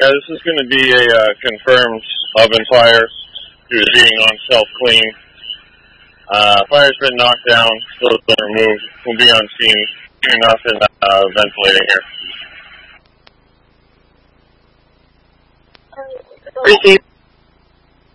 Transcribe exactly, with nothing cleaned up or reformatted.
Yeah, this is going to be a uh, confirmed oven fire due to being on self-clean. Uh, fire's been knocked down, still been removed. We'll be on scene soon enough and uh, ventilating here. Receive.